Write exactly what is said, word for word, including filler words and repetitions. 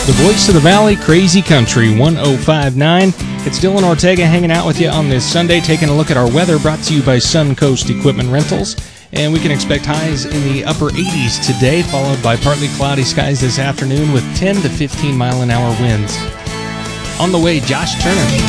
The voice of the valley, Crazy Country one oh five point nine. It's Dylan Ortega hanging out with you on this Sunday, taking a look at our weather, brought to you by Suncoast Equipment Rentals. And we can expect highs in the upper eighties today, followed by partly cloudy skies this afternoon with ten to fifteen mile an hour winds. On the way, Josh Turner.